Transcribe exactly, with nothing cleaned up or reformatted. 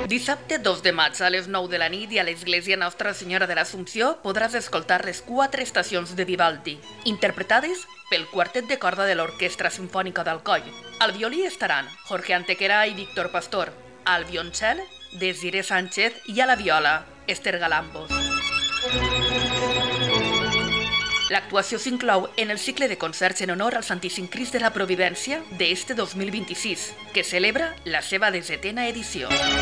Dissabte dos de maig a les nou de la nit i a l'Església Nostra Senyora de l'Assumpció podràs escoltar les quatre estacions de Vivaldi, interpretades pel quartet de corda de l'Orquestra Simfònica d'Alcoi. Al violí estaran Jorge Antequera i Víctor Pastor, al violoncel, Desiré Sánchez i a la viola, Esther Galambos. L'actuació s'inclou en el cicle de concerts en honor al Santíssim Crist de la Providència d'este dos mil vint-i-sis, que celebra la seva desetena edició.